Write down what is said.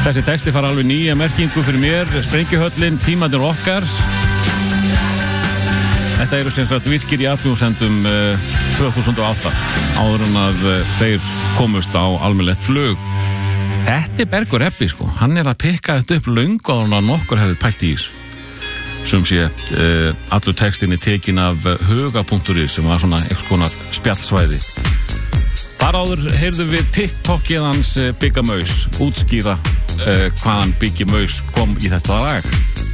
Þessi texti fara alveg nýja merkingu fyrir mér. Sprengjuhöllin, tímarnir okkar. Þetta eru sem sagt virkir í athugasemdum 2008 áður en að þeir komust á almennilegt flug. Þetta Bergur Ebbi sko, hann að pikka þetta upp löngu áður en að nokkur hefði pælt í þess. Sem sé, allur textin tekin af huga.is sem var svona eitthvað konar spjallsvæði. Þar áður heyrðum við TikTokið hans Bigga Maus útskýra hvaðan Biggi Maus kom í þetta lag.